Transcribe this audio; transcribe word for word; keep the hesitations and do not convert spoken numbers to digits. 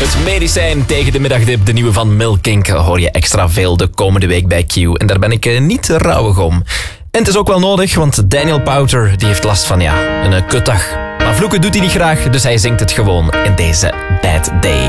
Het medicijn tegen de middagdip, de nieuwe van Milk Inc, hoor je extra veel de komende week bij Q. En daar ben ik eh, niet rouwig om. En het is ook wel nodig, want Daniel Powter die heeft last van, ja, een uh, kutdag. Maar vloeken doet hij niet graag, dus hij zingt het gewoon in deze Bad Day.